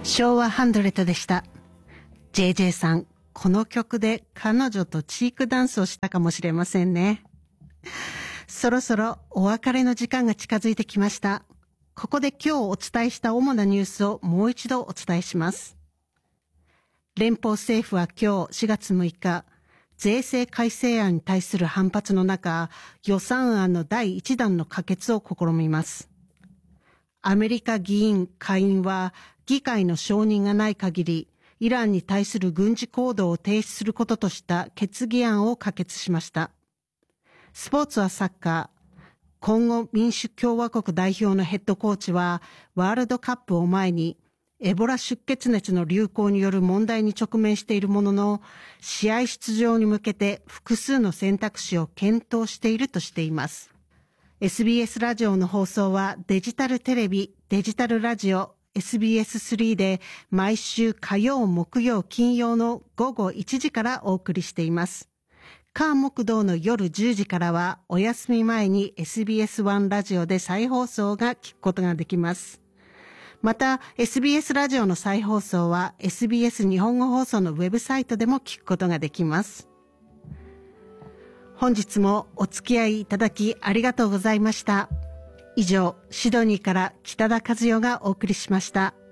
昭和100でした。JJ さん、この曲で彼女とチークダンスをしたかもしれませんね。そろそろお別れの時間が近づいてきました。ここで今日お伝えした主なニュースをもう一度お伝えします。連邦政府は今日4月6日、税制改正案に対する反発の中、予算案の第1弾の可決を試みます。アメリカ議員下院は議会の承認がない限り、イランに対する軍事行動を停止することとした決議案を可決しました。スポーツはサッカー。コンゴ民主共和国代表のヘッドコーチは、ワールドカップを前に、エボラ出血熱の流行による問題に直面しているものの、試合出場に向けて複数の選択肢を検討しているとしています。SBS ラジオの放送はデジタルテレビ、デジタルラジオ、SBS3 で毎週火曜、木曜、金曜の午後1時からお送りしています。火木土の夜10時からはお休み前に SBS1 ラジオで再放送が聞くことができます。また SBS ラジオの再放送は SBS 日本語放送のウェブサイトでも聞くことができます。本日もお付き合いいただきありがとうございました。以上、シドニーから北田和代がお送りしました。